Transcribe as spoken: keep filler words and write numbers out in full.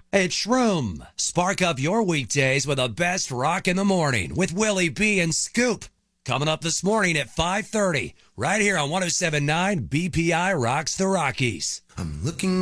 It's Shroom. Spark up your weekdays with the best rock in the morning with Willie B and Scoop. Coming up this morning at five thirty, right here on one oh seven point nine B P I Rocks the Rockies. I'm looking